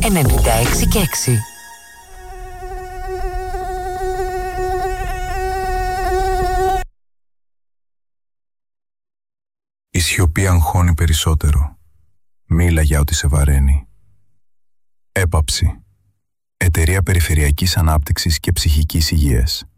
96 και 6. Η σιωπή αγχώνει περισσότερο. Μίλα για ό,τι σε βαραίνει. Έπαψη. Εταιρεία Περιφερειακής Ανάπτυξης και Ψυχικής Υγείας.